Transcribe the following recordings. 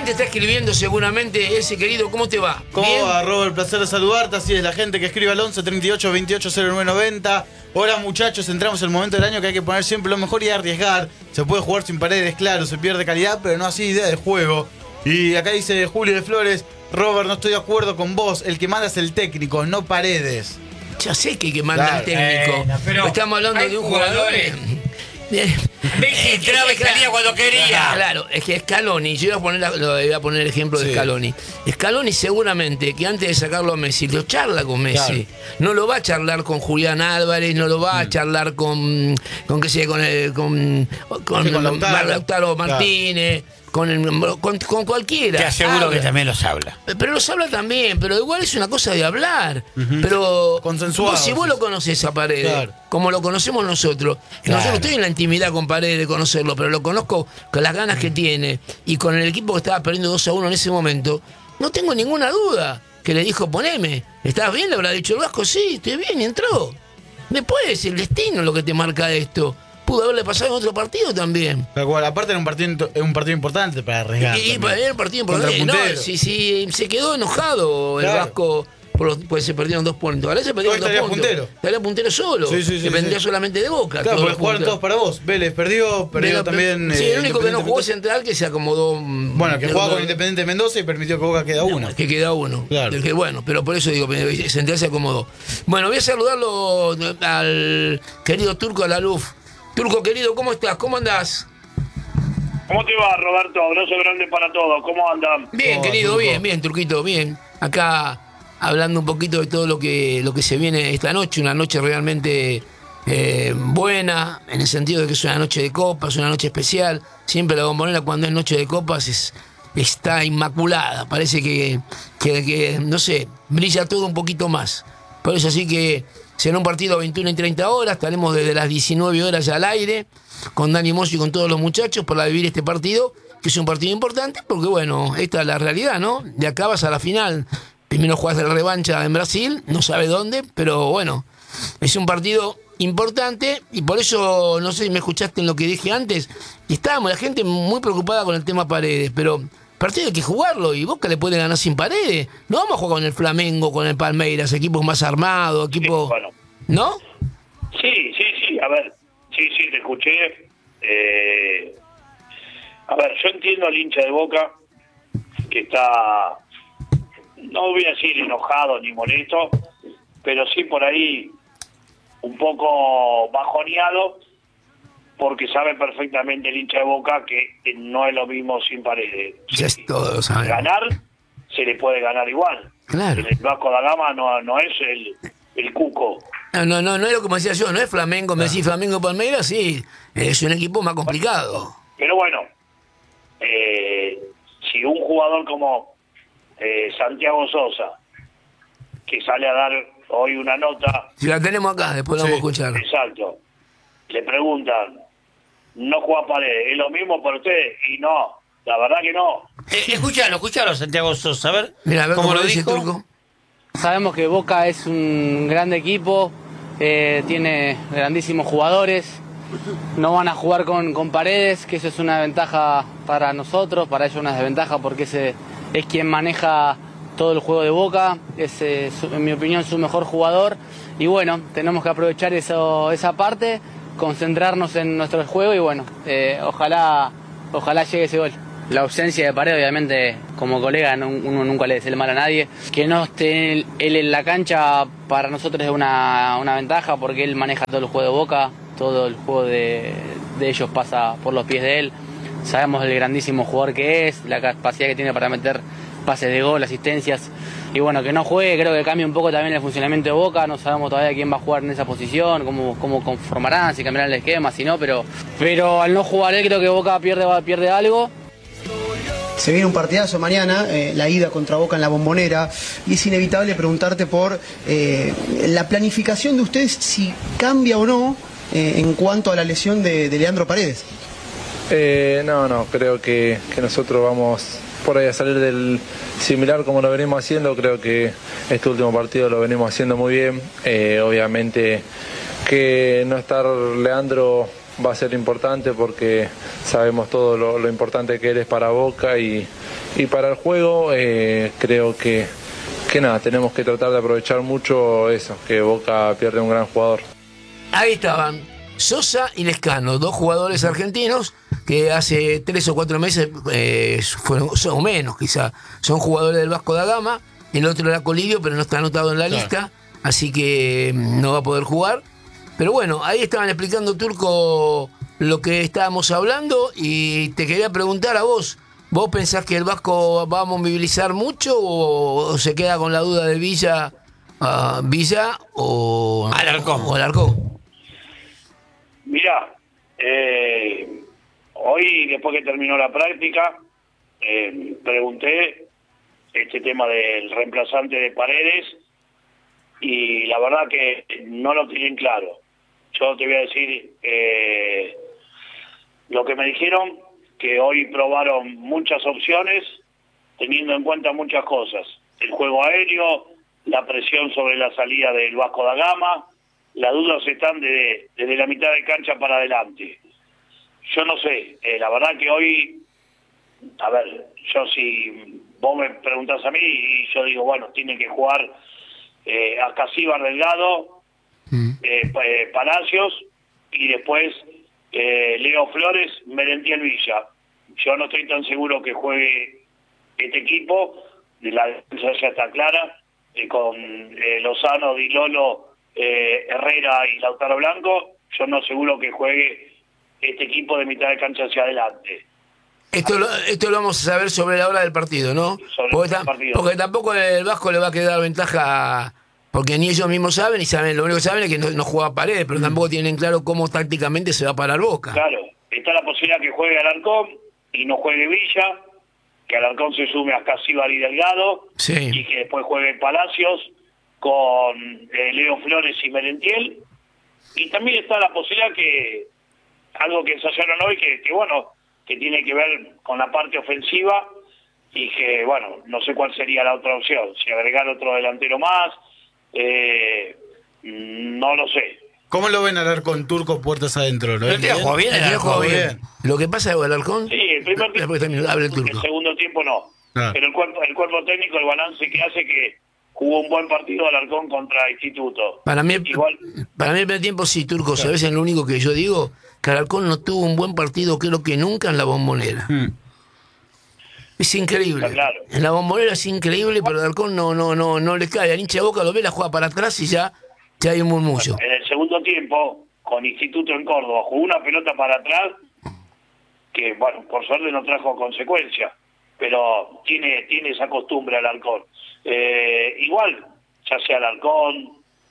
gente está escribiendo seguramente. Ese querido, ¿cómo te va? ¿Cómo ¿Bien? va, Robert? Placer de saludarte. Así es, la gente que escribe al 11 38 28 09 90. Hola, muchachos, entramos en el momento del año que hay que poner siempre lo mejor y arriesgar. Se puede jugar sin paredes, claro, se pierde calidad, pero no así idea de juego. Y acá dice Julio de Flores: Robert, no estoy de acuerdo con vos. El que manda es el técnico, no Paredes. Ya sé que manda el técnico. pero estamos hablando de un jugador. Entraba y salía cuando quería. Claro, es que Scaloni, yo voy a poner el ejemplo de Scaloni. Scaloni seguramente que antes de sacarlo a Messi, lo charla con Messi. Claro. No lo va a charlar con Julián Álvarez, no lo va a charlar con qué sé, con Lautaro Martínez. Claro. Con cualquiera. Te aseguro que también los habla. Pero los habla también, pero igual es una cosa de hablar. Pero consensuado. Si vos lo conocés a Paredes, claro, como lo conocemos nosotros, claro, nosotros estoy en la intimidad con Paredes de conocerlo, pero lo conozco con las ganas que tiene y con el equipo que estaba perdiendo 2-1 en ese momento, no tengo ninguna duda que le dijo: poneme. ¿Estás bien? Le habrá dicho el Vasco: sí, estoy bien, y entró. Después es el destino lo que te marca esto. Pudo haberle pasado en otro partido también. Pero bueno, aparte era un partido importante para arriesgar. Y para ver el partido importante. No, si se quedó enojado el Vasco, pues se perdieron 2 puntos. Ahora se perdieron 2 puntos. Estaría puntero solo. Dependía solamente de Boca. Claro, porque jugaron todos para vos. Vélez perdió también. Sí, el único que no jugó Central, que se acomodó. Bueno, que jugaba con Independiente Mendoza y permitió que Boca queda uno. Que queda uno. Claro. Que bueno, pero por eso digo, Central se acomodó. Bueno, voy a saludarlo al querido Turco Alaluf. Turco, querido, ¿cómo estás? ¿Cómo andás? ¿Cómo te va, Roberto? Abrazo grande para todos. ¿Cómo andan? Bien, querido, bien, Turquito, bien. Acá hablando un poquito de todo lo que se viene esta noche, una noche realmente buena, en el sentido de que es una noche de copas, una noche especial. Siempre la Bombonera, cuando es noche de copas, está inmaculada. Parece que, no sé, brilla todo un poquito más. Por eso así que será un partido a 21 y 30 horas, estaremos desde las 19 horas ya al aire, con Dani Mossi y con todos los muchachos para vivir este partido, que es un partido importante, porque bueno, esta es la realidad, ¿no? De acá vas a la final, primero jugás la revancha en Brasil, no sabe dónde, pero bueno, es un partido importante, y por eso, no sé si me escuchaste en lo que dije antes, estábamos la gente muy preocupada con el tema Paredes, pero partido hay que jugarlo, y Boca le puede ganar sin Paredes. No vamos a jugar con el Flamengo, con el Palmeiras, equipos más armados, equipos... Bueno. ¿No? Sí, a ver, sí, te escuché. A ver, yo entiendo al hincha de Boca, que está, no voy a decir enojado ni molesto, pero sí por ahí un poco bajoneado, porque sabe perfectamente el hincha de Boca que no es lo mismo sin Paredes. Ya es todo, ¿sabes? Ganar, se le puede ganar igual. Claro. El Vasco da Gama no es el Cuco. No es lo que me decía yo, no es Flamengo, me decís Flamengo Palmeiras, sí, es un equipo más complicado. Pero bueno, si un jugador como Santiago Sosa, que sale a dar hoy una nota... Si la tenemos acá, después la vamos a escuchar. Exacto. Le preguntan: no juega Paredes, ¿es lo mismo para usted? Y no, la verdad que no. Escuchalo, Santiago Sosa, a ver. Mira, a ver cómo lo dice dijo. Turco. Sabemos que Boca es un grande equipo, tiene grandísimos jugadores, no van a jugar con Paredes, que eso es una ventaja para nosotros, para ellos una desventaja, porque ese es quien maneja todo el juego de Boca, es en mi opinión su mejor jugador, y bueno, tenemos que aprovechar esa parte, concentrarnos en nuestro juego y bueno, ojalá llegue ese gol. La ausencia de Paredes, obviamente, como colega, uno nunca le desea el mal a nadie. Que no esté él en la cancha para nosotros es una ventaja, porque él maneja todo el juego de Boca, todo el juego de ellos pasa por los pies de él. Sabemos el grandísimo jugador que es, la capacidad que tiene para meter pases de gol, asistencias. Y bueno, que no juegue, creo que cambia un poco también el funcionamiento de Boca. No sabemos todavía quién va a jugar en esa posición, cómo conformarán, si cambiarán el esquema, si no, pero al no jugar él, creo que Boca pierde algo. Se viene un partidazo mañana, la ida contra Boca en la Bombonera, y es inevitable preguntarte por la planificación de ustedes, si cambia o no en cuanto a la lesión de Leandro Paredes. No, creo que nosotros vamos por ahí a salir del similar como lo venimos haciendo. Creo que este último partido lo venimos haciendo muy bien. Obviamente que no estar Leandro va a ser importante porque sabemos todo lo importante que eres para Boca y para el juego. Creo que nada, tenemos que tratar de aprovechar mucho eso, que Boca pierde un gran jugador. Ahí estaban Sosa y Lescano, dos jugadores argentinos que hace 3 o 4 meses son menos quizá, son jugadores del Vasco da Gama. El otro era Colidio, pero no está anotado en la lista, así que no va a poder jugar. Pero bueno, ahí estaban explicando, Turco, lo que estábamos hablando, y te quería preguntar a vos. ¿Vos pensás que el Vasco va a movilizar mucho o se queda con la duda de Villa o Alarcón? Mirá, hoy, después que terminó la práctica, pregunté este tema del reemplazante de Paredes y la verdad que no lo tienen claro. Yo te voy a decir lo que me dijeron, que hoy probaron muchas opciones, teniendo en cuenta muchas cosas. El juego aéreo, la presión sobre la salida del Vasco da Gama, las dudas están desde la mitad de cancha para adelante. Yo no sé, la verdad que hoy, a ver, yo si vos me preguntás a mí, y yo digo, bueno, tienen que jugar Ascasíbar, Delgado, Palacios, y después Leo Flores, Merentiel, Villa. Yo no estoy tan seguro que juegue este equipo, la defensa ya está clara, con Lozano, Di Lolo, Herrera y Lautaro Blanco. Yo no seguro que juegue este equipo de mitad de cancha hacia adelante. Esto lo vamos a saber sobre la hora del partido, ¿no? Porque tampoco el Vasco le va a quedar ventaja, porque ni ellos mismos saben, y saben, lo único que saben es que no juega Paredes, pero tampoco tienen claro cómo tácticamente se va a parar Boca. Claro, está la posibilidad que juegue Alarcón y no juegue Villa, que Alarcón se sume a Ascasíbar y Delgado, y que después juegue Palacios con Leo Flores y Merentiel. Y también está la posibilidad que, algo que ensayaron hoy, que bueno, que tiene que ver con la parte ofensiva, y que, bueno, no sé cuál sería la otra opción, si agregar otro delantero más, no lo sé. ¿Cómo lo ven Alarcón, Turco, puertas adentro? ¿Lo ven bien? Jugó bien, jugó bien. Lo que pasa es que Alarcón... Sí, el primer tiempo, el segundo tiempo no. Pero el cuerpo técnico, el balance que hace, que jugó un buen partido Alarcón contra Instituto. Para mí el primer tiempo sí, Turco, ¿sabes? Lo único que yo digo, que Alarcón no tuvo un buen partido, creo que nunca, en la Bombonera. Es increíble. Claro. En la Bombonera es increíble, pero Alarcón no le cae. Al hincha de Boca lo ve, la juega para atrás y ya hay un murmullo. En el segundo tiempo, con Instituto en Córdoba, jugó una pelota para atrás que, bueno, por suerte no trajo consecuencias, pero tiene esa costumbre Alarcón. Igual, ya sea Alarcón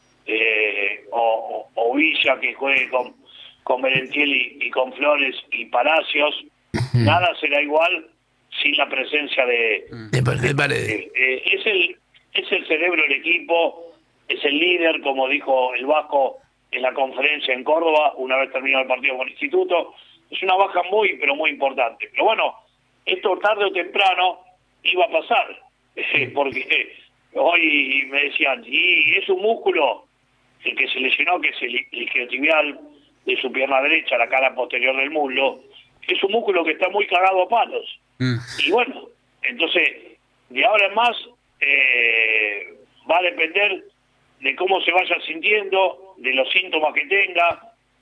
o Villa, que juegue con Merentiel y con Flores y Palacios, nada será igual sin la presencia de Paredes. Es el cerebro del equipo, es el líder, como dijo el Vasco en la conferencia en Córdoba, una vez terminado el partido con Instituto. Es una baja muy, pero muy importante. Pero bueno, esto tarde o temprano iba a pasar, porque hoy me decían, y es un músculo, el que se lesionó, que es el isquiotibial de su pierna derecha, la cara posterior del muslo, es un músculo que está muy cagado a palos. Y bueno, entonces, de ahora en más, va a depender de cómo se vaya sintiendo, de los síntomas que tenga,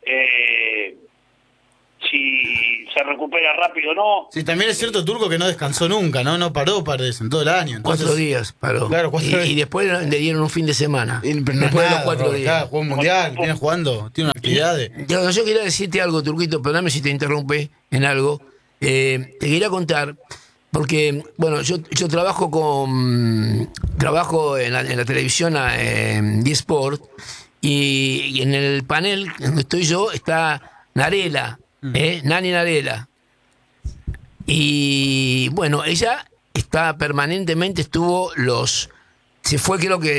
si se recupera rápido o no. Sí, también es cierto, Turco, que no descansó nunca, ¿no? No paró Paredes en todo el año. Entonces... 4 días paró. Claro, 4 días. Y después le dieron un fin de semana. Pero después de los 4 días. Jugó un mundial, tiene jugando, tiene una actividad de... Yo quería decirte algo, Turquito, perdóname si te interrumpe en algo. Te quería contar, porque, bueno, yo trabajo en la televisión en D-Sport, y en el panel donde estoy yo está Narela, Nani Narela. Y bueno, ella está permanentemente, se fue creo que